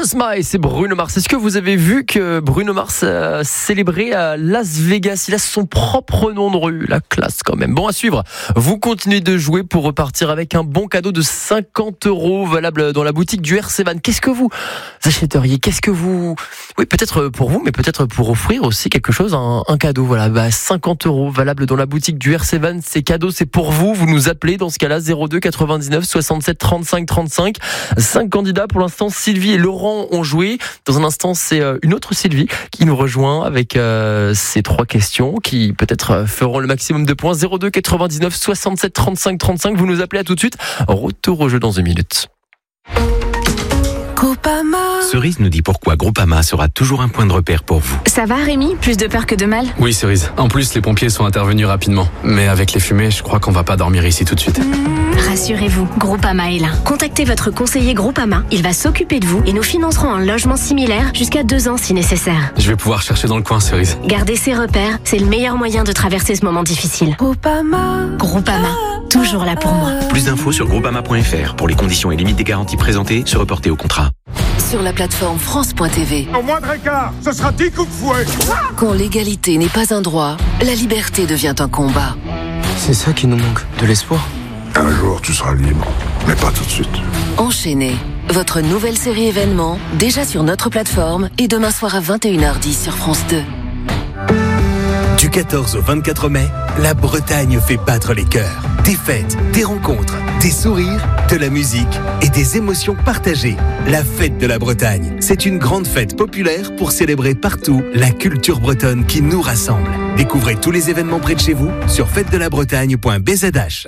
Jesus My, c'est Bruno Mars. Est-ce que vous avez vu que Bruno Mars a célébré à Las Vegas? Il a son propre nom de rue, la classe quand même. Bon, à suivre, vous continuez de jouer pour repartir avec un bon cadeau de 50 € valable dans la boutique du RC Van. Qu'est-ce que vous achèteriez? Oui, peut-être pour vous, mais peut-être pour offrir aussi quelque chose, un cadeau. Voilà, 50 € valable dans la boutique du RC Van. Ces cadeaux, c'est pour vous. Vous nous appelez dans ce cas-là 02 99 67 35 35. 5 candidats pour l'instant. Sylvie et Laurent ont joué. Dans un instant, c'est une autre Sylvie qui nous rejoint avec ces 3 questions qui peut-être feront le maximum de points. 02 99 67 35 35. Vous nous appelez, à tout de suite. Retour au jeu dans 1 minute. Groupama. Cerise nous dit pourquoi Groupama sera toujours un point de repère pour vous. Ça va Rémi? Plus de peur que de mal? Oui Cerise, en plus les pompiers sont intervenus rapidement. Mais avec les fumées, je crois qu'on va pas dormir ici tout de suite. Rassurez-vous, Groupama est là. Contactez votre conseiller Groupama, il va s'occuper de vous et nous financerons un logement similaire jusqu'à 2 ans si nécessaire. Je vais pouvoir chercher dans le coin Cerise. Garder ses repères, c'est le meilleur moyen de traverser ce moment difficile. Groupama, toujours là pour moi. Plus d'infos sur groupama.fr. Pour les conditions et limites des garanties présentées, se reporter au contrat. Sur la plateforme France.tv. Au moindre écart, ce sera 10 coups de fouet. Quand l'égalité n'est pas un droit, la liberté devient un combat. C'est ça qui nous manque, de l'espoir. Un jour, tu seras libre, mais pas tout de suite. Enchaînez. Votre nouvelle série événement, déjà sur notre plateforme et demain soir à 21h10 sur France 2. Du 14 au 24 mai, la Bretagne fait battre les cœurs. Des fêtes, des rencontres, des sourires, de la musique et des émotions partagées. La fête de la Bretagne, c'est une grande fête populaire pour célébrer partout la culture bretonne qui nous rassemble. Découvrez tous les événements près de chez vous sur fêtedelabbretagne.bzh.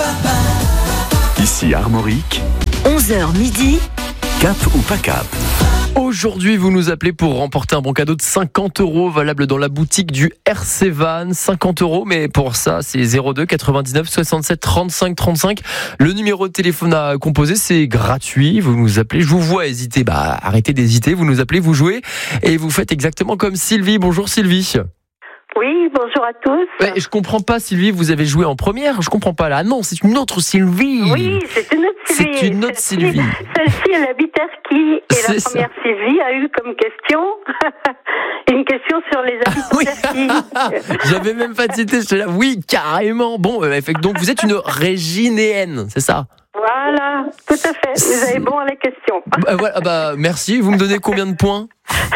Ici Armorique. 11h midi. Cap ou pas cap? Aujourd'hui, vous nous appelez pour remporter un bon cadeau de 50 € valable dans la boutique du RC Van. 50 €, mais pour ça, c'est 02 99 67 35 35. Le numéro de téléphone à composer, c'est gratuit. Vous nous appelez, je vous vois hésiter. Arrêtez d'hésiter, vous nous appelez, vous jouez et vous faites exactement comme Sylvie. Bonjour Sylvie. Oui, bonjour à tous. Ouais, je comprends pas, Sylvie, vous avez joué en première, je comprends pas là. Ah non, c'est une autre Sylvie. Oui, c'est une autre Sylvie. C'est une autre Sylvie. Celle-ci, elle habite Erquy. Et C'est la ça. première Sylvie a eu comme question une question sur les habitants d'Erquy. J'avais même pas cité, j'étais là. Oui, carrément. Bon, donc vous êtes une réginéenne, c'est ça? Voilà, tout à fait. Vous avez bon à la question. Merci. Vous me donnez combien de points?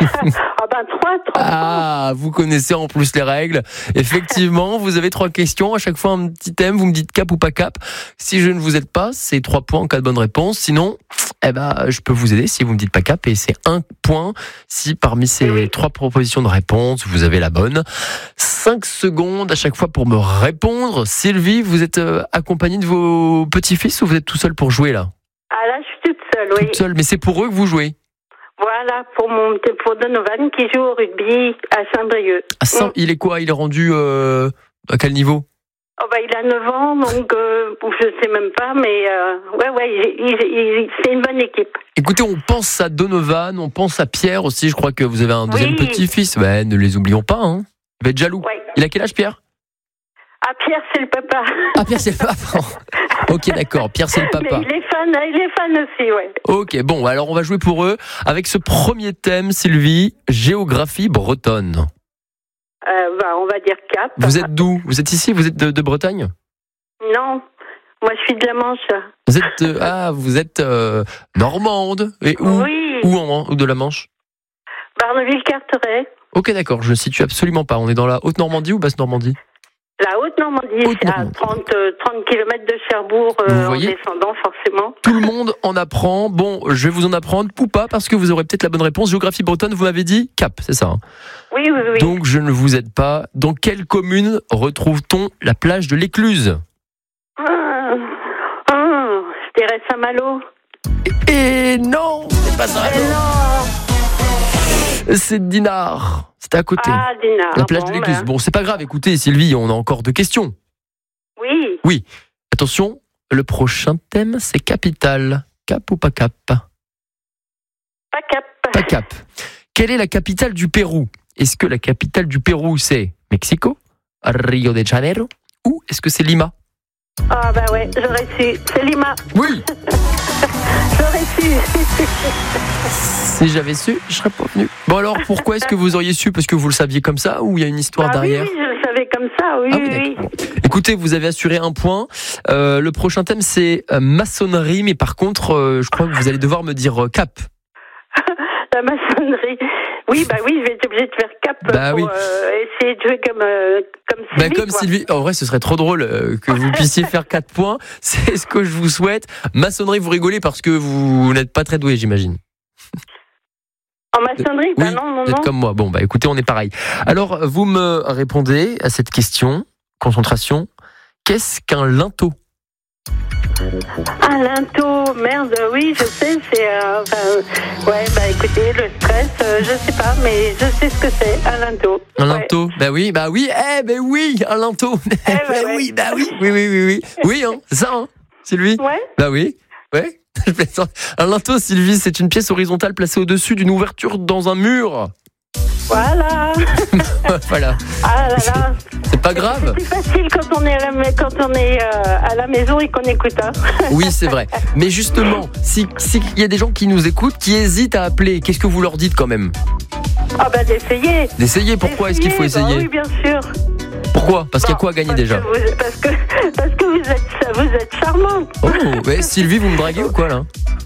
3. Ah, vous connaissez en plus les règles. Effectivement, vous avez 3 questions. À chaque fois, un petit thème. Vous me dites cap ou pas cap. Si je ne vous aide pas, c'est 3 points en cas de bonne réponse. Sinon, je peux vous aider si vous me dites pas cap. Et c'est 1 point si parmi ces 3 propositions de réponse, vous avez la bonne. 5 secondes à chaque fois pour me répondre. Sylvie, vous êtes accompagnée de vos petits-fils ou vous êtes tout seul pour jouer là? Ah là, je suis toute seule, oui. Toute seule, mais c'est pour eux que vous jouez? Voilà, pour Donovan qui joue au rugby à Saint-Brieuc. Il est quoi? Il est rendu à quel niveau? Il a 9 ans, donc je sais même pas, mais c'est une bonne équipe. Écoutez, on pense à Donovan, on pense à Pierre aussi, je crois que vous avez un deuxième petit-fils. Ne les oublions pas, hein. Il va être jaloux. Ouais. Il a quel âge, Pierre? Ah, Pierre, c'est le papa. Ah, Pierre, c'est le papa. Ok, d'accord, Pierre, c'est le papa. Mais il est fan aussi, ouais. Ok, bon, alors on va jouer pour eux avec ce premier thème, Sylvie, géographie bretonne. On va dire cap. Vous êtes d'où? Vous êtes ici? Vous êtes de Bretagne? Non, moi je suis de la Manche. Vous êtes normande. Et où? Oui. Où de la Manche? Barneville-Carteret. Ok, d'accord, je ne situe absolument pas. On est dans la Haute-Normandie ou Basse-Normandie? La Haute-Normandie, c'est à 30 km de Cherbourg, en descendant forcément. Tout le monde en apprend. Bon, je vais vous en apprendre ou pas parce que vous aurez peut-être la bonne réponse. Géographie bretonne, vous m'avez dit Cap, c'est ça, hein? Oui. Donc je ne vous aide pas. Dans quelle commune retrouve-t-on la plage de l'Écluse? Je dirais Saint-Malo. Et non, c'est pas ça. C'est Dinard. C'était à côté. Ah, Dinard. La plage de l'Écluse. Bon, c'est pas grave. Écoutez, Sylvie, on a encore 2 questions. Oui. Attention, le prochain thème, c'est capitale. Cap ou pas cap? Pas cap. Pas cap. Quelle est la capitale du Pérou? Est-ce que la capitale du Pérou, c'est Mexico, Rio de Janeiro, ou est-ce que c'est Lima? Ah, j'aurais su. C'est Lima. Oui. J'aurais su. Si j'avais su, je serais pas venu. Bon alors, pourquoi est-ce que vous auriez su? Parce que vous le saviez comme ça ou il y a une histoire derrière? Oui, je le savais comme ça, oui. Écoutez, vous avez assuré un point. Le prochain thème, c'est maçonnerie, mais par contre, je crois que vous allez devoir me dire cap. La maçonnerie. Oui, je vais être obligée de faire cap pour essayer de jouer comme Sylvie. Comme Sylvie. En vrai, ce serait trop drôle que vous puissiez faire 4 points. C'est ce que je vous souhaite. Maçonnerie, vous rigolez parce que vous n'êtes pas très doué, j'imagine. En maçonnerie? Oui, non. Vous êtes comme moi. Bon, écoutez, on est pareil. Alors, vous me répondez à cette question. Concentration. Qu'est-ce qu'un linteau? Un linteau, merde, oui, je sais, c'est... écoutez, le stress, je sais pas, mais je sais ce que c'est, un linteau. Un linteau, oui, un linteau. Oui. Oui, c'est ça, hein, Sylvie? Ouais. Oui, ouais. Un linteau, Sylvie, c'est une pièce horizontale placée au-dessus d'une ouverture dans un mur. Voilà. Voilà. Ah là là. C'est pas grave. C'est plus facile quand on est à la maison et qu'on écoute. Hein. Oui, c'est vrai. Mais justement, s'il y a des gens qui nous écoutent, qui hésitent à appeler, qu'est-ce que vous leur dites quand même? D'essayer. D'essayer. Pourquoi est-ce qu'il faut essayer? Oui, bien sûr. Pourquoi? Parce qu'il y a quoi à gagner déjà? Parce que vous êtes charmante. Oh, Sylvie, vous me draguez ou quoi là?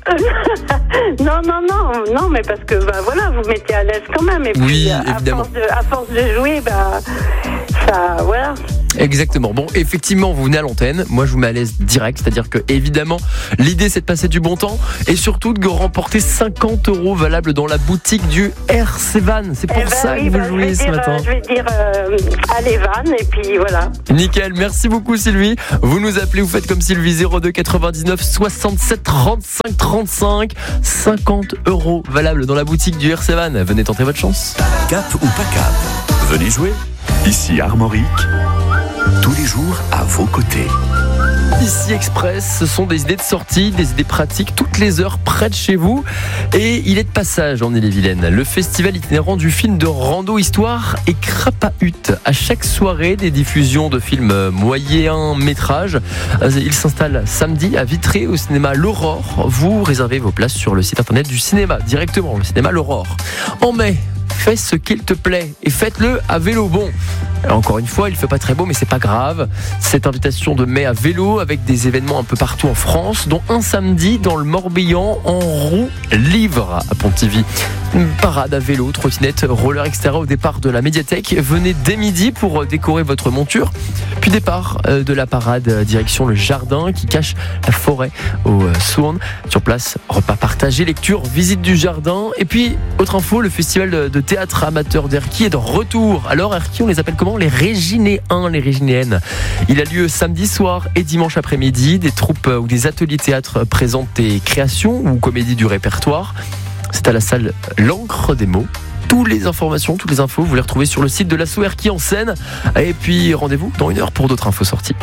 Non, mais parce que vous mettez à l'aise quand même. Et puis, oui, évidemment. À force de jouer, ça, voilà. Exactement. Bon, effectivement, vous venez à l'antenne. Moi, je vous mets à l'aise direct. C'est-à-dire que, évidemment, l'idée, c'est de passer du bon temps et surtout de remporter 50 € valables dans la boutique du RC Van. C'est pour ça que vous jouez ce matin. Je vais dire allez Van et puis voilà. Nickel. Merci beaucoup, Sylvie. Vous nous appelez, vous faites comme Sylvie, 02 99 67 35 35. 50 € valables dans la boutique du RC Van. Venez tenter votre chance. Cap ou pas cap, venez jouer. Ici Armorique, tous les jours à vos côtés. Ici Express, ce sont des idées de sortie, des idées pratiques toutes les heures près de chez vous. Et il est de passage en Ille-et-Vilaine. Le festival itinérant du film de rando histoire et Crapahut. À chaque soirée, des diffusions de films moyen métrage. Il s'installe samedi à Vitré au cinéma L'Aurore. Vous réservez vos places sur le site internet du cinéma, directement, le cinéma L'Aurore. En mai, fais ce qu'il te plaît et faites-le à vélo. Bon, alors encore une fois, il ne fait pas très beau, mais c'est pas grave. Cette invitation de mai à vélo avec des événements un peu partout en France, dont un samedi dans le Morbihan en roue libre à Pontivy. Une parade à vélo, trottinette, roller, etc. au départ de la médiathèque. Venez dès midi pour décorer votre monture. Puis départ de la parade direction le jardin qui cache la forêt au Sournes. Sur place, repas partagé, lecture, visite du jardin. Et puis, autre info, le festival de théâtre amateur d'Erquy est de retour. Alors, Erquy, on les appelle comment? Les Réginéens, les Réginéennes. Il a lieu samedi soir et dimanche après-midi. Des troupes ou des ateliers théâtre présentent des créations ou comédies du répertoire. C'est à la salle L'Ancre des mots. Toutes les informations, toutes les infos, vous les retrouvez sur le site de l'Asso Erquy en Seine. Et puis rendez-vous dans 1 heure pour d'autres infos sorties.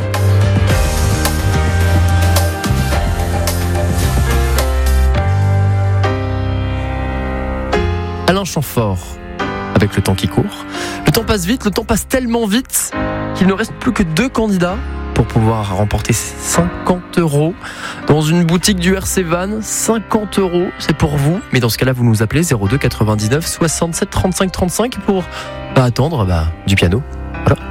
Alain Chamfort, avec le temps qui court. Le temps passe vite, le temps passe tellement vite qu'il ne reste plus que 2 candidats pour pouvoir remporter 50 € dans une boutique du RC Van. 50 €, c'est pour vous. Mais dans ce cas-là, vous nous appelez 02 99 67 35 35 pour attendre du piano. Voilà.